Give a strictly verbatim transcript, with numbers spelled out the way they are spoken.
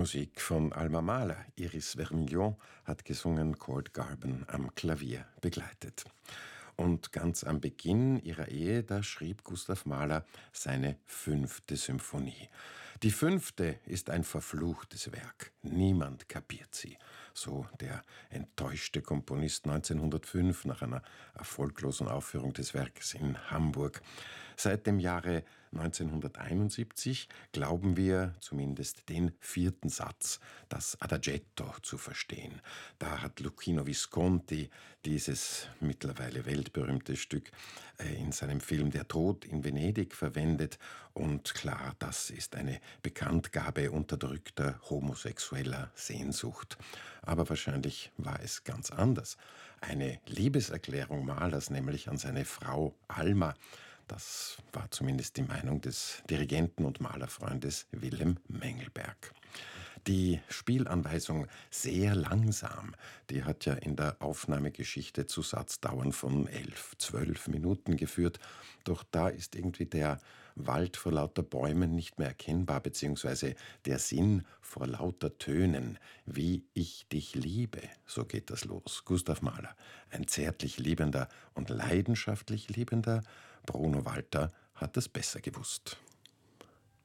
Musik von Alma Mahler. Iris Vermillon hat gesungen, Colt Garben am Klavier begleitet. Und ganz am Beginn ihrer Ehe, da schrieb Gustav Mahler seine fünfte Symphonie. Die fünfte ist ein verfluchtes Werk. Niemand kapiert sie. So der enttäuschte Komponist neunzehnhundertfünf nach einer erfolglosen Aufführung des Werkes in Hamburg. Seit dem Jahre neunzehnhunderteinundsiebzig glauben wir zumindest den vierten Satz, das Adagietto, zu verstehen. Da hat Luchino Visconti dieses mittlerweile weltberühmte Stück in seinem Film Der Tod in Venedig verwendet. Und klar, das ist eine Bekanntgabe unterdrückter homosexueller Sehnsucht. Aber wahrscheinlich war es ganz anders. Eine Liebeserklärung Mahlers, nämlich an seine Frau Alma. Das war zumindest die Meinung des Dirigenten und Malerfreundes Wilhelm Mengelberg. Die Spielanweisung sehr langsam, die hat ja in der Aufnahmegeschichte zu Satzdauern von elf, zwölf Minuten geführt. Doch da ist irgendwie der Wald vor lauter Bäumen nicht mehr erkennbar, beziehungsweise der Sinn vor lauter Tönen. Wie ich dich liebe, so geht das los. Gustav Mahler, ein zärtlich liebender und leidenschaftlich liebender Bruno Walter hat es besser gewusst.